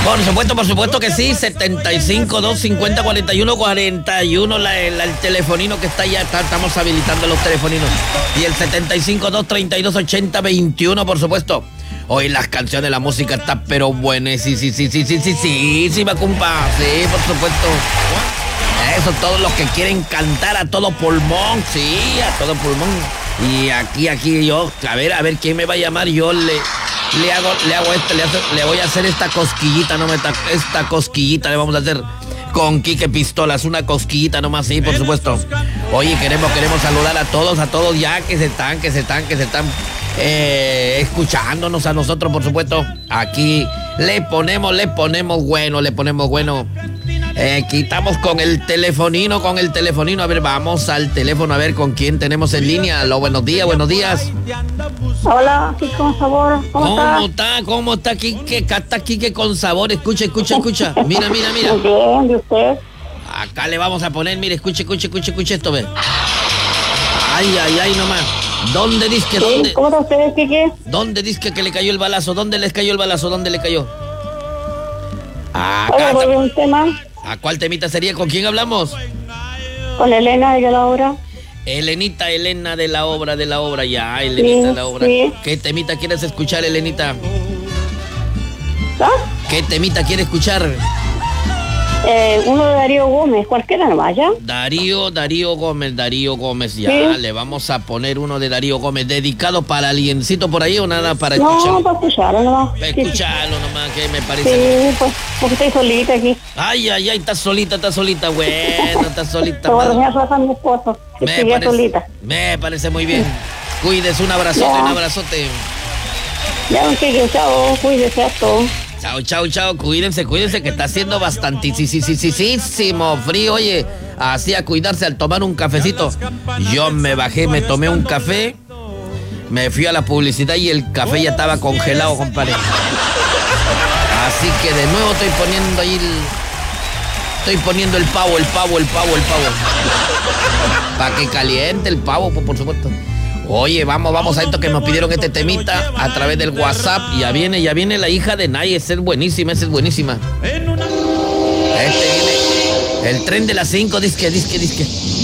Por supuesto que sí. 75-250-41-41. El telefonino que está allá. Estamos habilitando los telefoninos. Y el 75-232-80-21, por supuesto. Hoy las canciones, la música está pero buena. Sí, va, compa. Sí, por supuesto. Eso, todos los que quieren cantar a todo pulmón. Sí, a todo pulmón. Y aquí yo, a ver quién me va a llamar. Yo le voy a hacer esta cosquillita, esta cosquillita le vamos a hacer con Quique Pistolas, una cosquillita nomás, sí, por supuesto. Oye, queremos saludar a todos ya que se están escuchándonos a nosotros, por supuesto. Aquí le ponemos bueno. Quitamos con el telefonino. A ver, vamos al teléfono a ver con quién tenemos en línea. Aló, buenos días. Hola, Quique con sabor. ¿Cómo está Quique? Acá está Quique con sabor. Escucha. Mira. Muy bien, ¿y usted? Acá le vamos a poner, mire, escuche esto, ve. Ay, nomás. ¿Dónde dice dónde? ¿Cómo está usted, Quique? ¿Dónde dice que le cayó el balazo? ¿Dónde les cayó el balazo? ¿Dónde le cayó? Acá. Oye, un tema. ¿A cuál temita sería? ¿Con quién hablamos? Con Elena de la obra. Elena de la obra, ya, Elenita de la obra. Sí. ¿Qué temita quieres escuchar, Elenita? ¿Ah? ¿Qué temita quieres escuchar? Uno de Darío Gómez, cualquiera no vaya. Darío Gómez, ya, sí. Le vamos a poner uno de Darío Gómez, dedicado para alguiencito por ahí o nada para escucharlo. No, para escucharlo nomás. Para escucharlo nomás, que me parece. Sí, pues, porque estoy solita aquí. Ay, estás solita, bueno, estás solita. Te voy a dejar a mi esposo, que sigue solita. Me parece muy bien. Cuídese, un abrazote. Ya, Quique, chao, cuídese a todos. Chao, cuídense, que está haciendo bastantísimo frío, oye, así a cuidarse al tomar un cafecito. Yo me bajé, me tomé un café, me fui a la publicidad y el café ya estaba congelado, compadre. Así que de nuevo estoy poniendo el pavo. Para que caliente el pavo, por supuesto. Oye, vamos a esto que nos pidieron este temita a través del WhatsApp. Ya viene la hija de Nay, esa es buenísima. Este viene el tren de las 5, disque.